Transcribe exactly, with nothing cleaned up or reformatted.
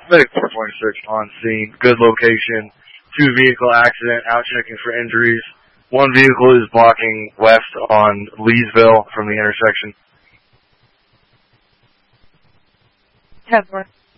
Medic four twenty-six on scene. Good location. Two vehicle accident. Out checking for injuries. One vehicle is blocking west on Leesville from the intersection. ten four.